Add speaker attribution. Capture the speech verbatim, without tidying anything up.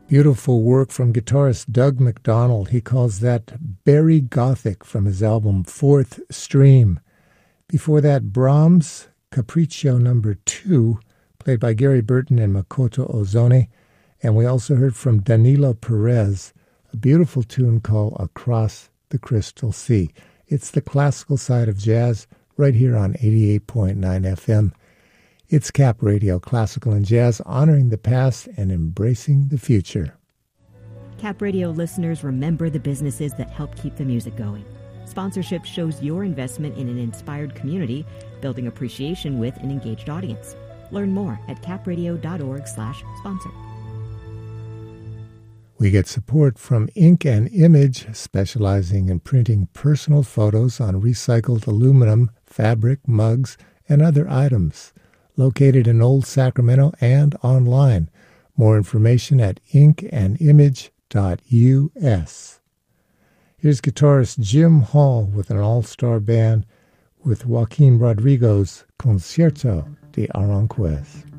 Speaker 1: Beautiful work from guitarist Doug McDonald. He calls that Berry Gothic from his album Fourth Stream. Before that, Brahms' Capriccio number two, played by Gary Burton and Makoto Ozone. And we also heard from Danilo Perez, a beautiful tune called Across the Crystal Sea. It's the classical side of jazz right here on eighty-eight point nine F M. It's Cap Radio, classical and jazz, honoring the past and embracing the future.
Speaker 2: Cap Radio listeners, remember the businesses that help keep the music going. Sponsorship shows your investment in an inspired community, building appreciation with an engaged audience. Learn more at capradio.org slash sponsor.
Speaker 1: We get support from Ink and Image, specializing in printing personal photos on recycled aluminum, fabric, mugs, and other items. Located in Old Sacramento and online. More information at ink and image dot U S. Here's guitarist Jim Hall with an all-star band with Joaquin Rodrigo's Concierto de Aranjuez.